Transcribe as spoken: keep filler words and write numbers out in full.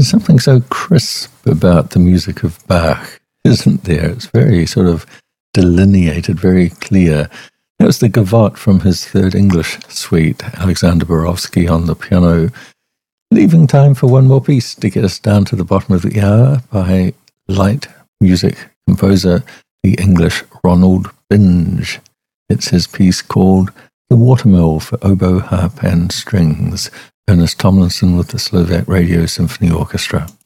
There's something so crisp about the music of Bach, isn't there? It's very sort of delineated, very clear. That was the Gavotte from his Third English Suite, Alexander Borowski on the piano. Leaving time for one more piece to get us down to the bottom of the hour by light music composer, the English Ronald Binge. It's his piece called The Watermill for Oboe, Harp and Strings. Ernest Tomlinson with the Slovak Radio Symphony Orchestra.